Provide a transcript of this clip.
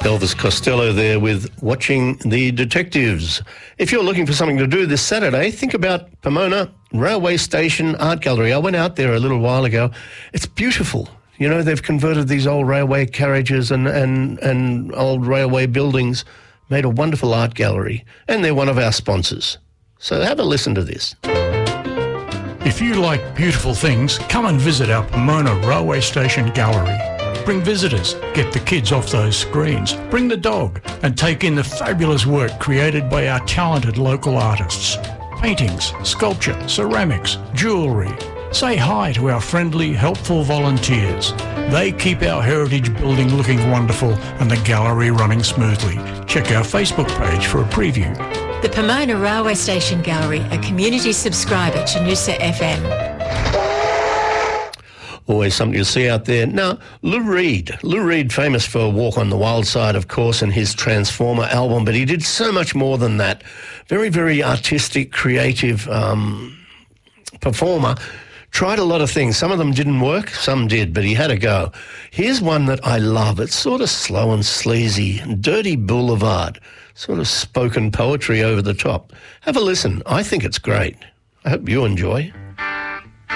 Elvis Costello there with Watching the Detectives. If you're looking for something to do this Saturday, think about Pomona Railway Station Art Gallery. I went out there a little while ago. It's beautiful. You know, they've converted these old railway carriages and old railway buildings, made a wonderful art gallery, and they're one of our sponsors. So have a listen to this. If you like beautiful things, come and visit our Pomona Railway Station Gallery. Bring visitors, get the kids off those screens, bring the dog, and take in the fabulous work created by our talented local artists. Paintings, sculpture, ceramics, jewellery. Say hi to our friendly, helpful volunteers. They keep our heritage building looking wonderful and the gallery running smoothly. Check our Facebook page for a preview. The Pomona Railway Station Gallery, a community subscriber to Noosa FM. Always something to see out there. Now, Lou Reed, famous for Walk on the Wild Side, of course, and his Transformer album, but he did so much more than that. Very, very artistic, creative performer. Tried a lot of things. Some of them didn't work, some did, but he had a go. Here's one that I love. It's sort of slow and sleazy. Dirty Boulevard. Sort of spoken poetry over the top. Have a listen. I think it's great. I hope you enjoy.